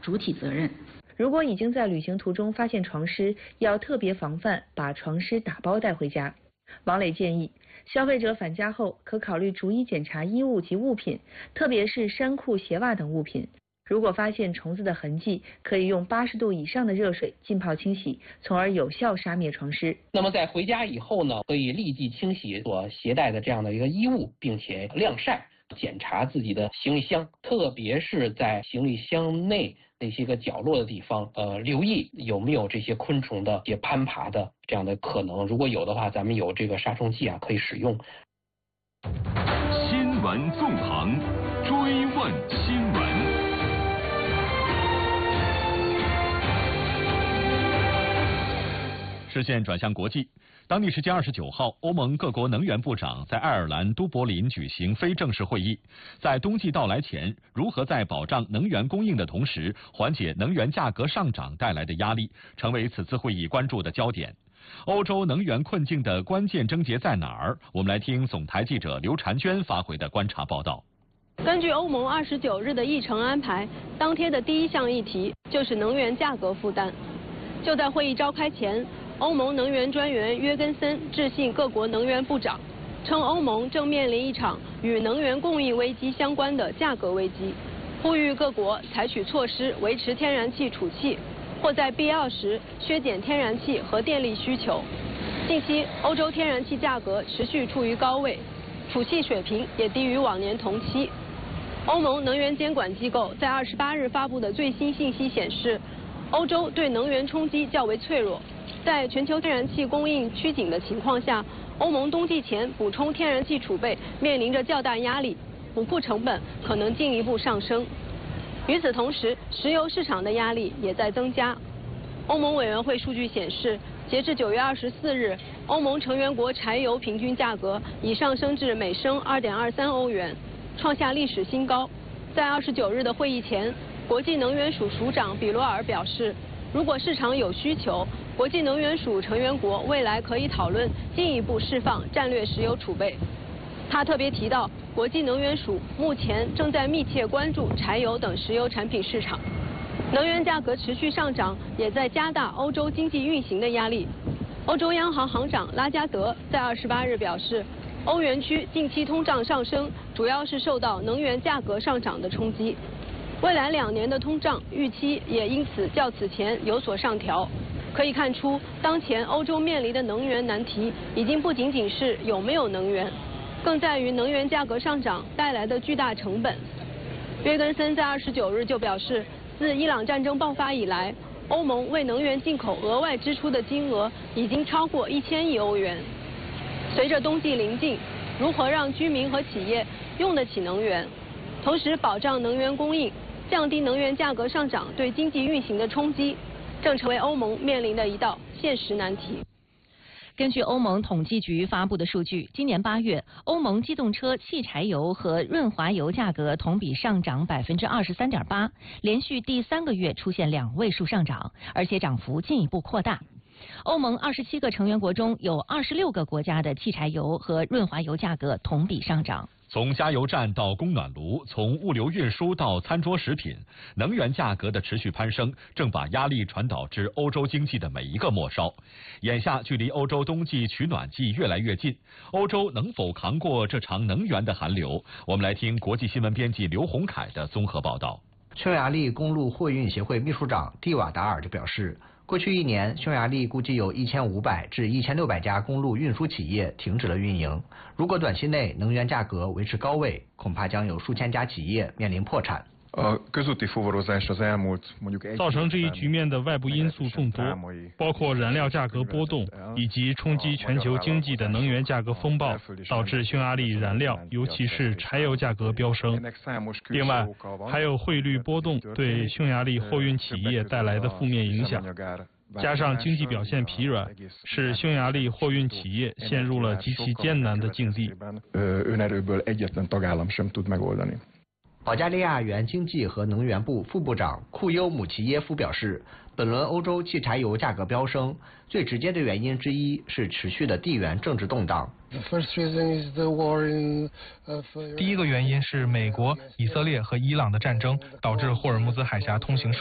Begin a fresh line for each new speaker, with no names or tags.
主体责任。
如果已经在旅行途中发现床虱，要特别防范把床虱打包带回家。王磊建议，消费者返家后可考虑逐一检查衣物及物品，特别是衫裤、鞋袜等物品。如果发现虫子的痕迹，可以用80度以上的热水浸泡清洗，从而有效杀灭床虱。
那么在回家以后呢，可以立即清洗所携带的这样的一个衣物，并且晾晒，检查自己的行李箱，特别是在行李箱内那些个角落的地方，留意有没有这些昆虫的一些攀爬的这样的可能。如果有的话，咱们有这个杀虫剂啊，可以使用。
新闻纵横，追问新闻。视线转向国际，当地时间29号，欧盟各国能源部长在爱尔兰都柏林举行非正式会议，在冬季到来前，如何在保障能源供应的同时，缓解能源价格上涨带来的压力，成为此次会议关注的焦点。欧洲能源困境的关键症结在哪儿？我们来听总台记者刘婵娟发回的观察报道。
根据欧盟29日的议程安排，当天的第一项议题就是能源价格负担。就在会议召开前，欧盟能源专员约根森致信各国能源部长，称欧盟正面临一场与能源供应危机相关的价格危机，呼吁各国采取措施维持天然气储气，或在必要时削减天然气和电力需求。近期，欧洲天然气价格持续处于高位，储气水平也低于往年同期。欧盟能源监管机构在28日发布的最新信息显示，欧洲对能源冲击较为脆弱。在全球天然气供应趋紧的情况下，欧盟冬季前补充天然气储备面临着较大压力，补库成本可能进一步上升。与此同时，石油市场的压力也在增加。欧盟委员会数据显示，截至9月24日，欧盟成员国柴油平均价格已上升至每升2.23欧元，创下历史新高。在29日的会议前，国际能源署署长比罗尔表示，如果市场有需求，国际能源署成员国未来可以讨论进一步释放战略石油储备。他特别提到，国际能源署目前正在密切关注柴油等石油产品市场。能源价格持续上涨，也在加大欧洲经济运行的压力。欧洲央行行长拉加德在28日表示，欧元区近期通胀上升主要是受到能源价格上涨的冲击。未来2年的通胀预期也因此较此前有所上调。可以看出，当前欧洲面临的能源难题已经不仅仅是有没有能源，更在于能源价格上涨带来的巨大成本。约根森在29日就表示，自伊朗战争爆发以来，欧盟为能源进口额外支出的金额已经超过1000亿欧元。随着冬季临近，如何让居民和企业用得起能源，同时保障能源供应，降低能源价格上涨对经济运行的冲击，正成为欧盟面临的一道现实难题。
根据欧盟统计局发布的数据，今年8月，欧盟机动车汽柴油和润滑油价格同比上涨23.8%，连续第3个月出现2位数上涨，而且涨幅进一步扩大。欧盟27个成员国中有26个国家的汽柴油和润滑油价格同比上涨。
从加油站到供暖炉，从物流运输到餐桌食品，能源价格的持续攀升正把压力传导至欧洲经济的每一个末梢。眼下距离欧洲冬季取暖季越来越近，欧洲能否扛过这场能源的寒流？我们来听国际新闻编辑刘洪凯的综合报道。
匈牙利公路货运协会秘书长蒂瓦达尔就表示，过去1年，匈牙利估计有1500至1600家公路运输企业停止了运营。如果短期内能源价格维持高位，恐怕将有数千家企业面临破产。
造成这一局面的外部因素众多，包括燃料价格波动以及冲击全球经济的能源价格风暴，导致匈牙利燃料，尤其是柴油价格飙升。另外，还有汇率波动对匈牙利货运企业带来的负面影响，加上经济表现疲软，使匈牙利货运企业陷入了极其艰难的境地。
保加利亚原经济和能源部副部长库尤姆齐耶夫表示，本轮欧洲汽柴油价格飙升，最直接的原因之一是持续的地缘政治动荡。
第一个原因是美国、以色列和伊朗的战争导致霍尔木兹海峡通行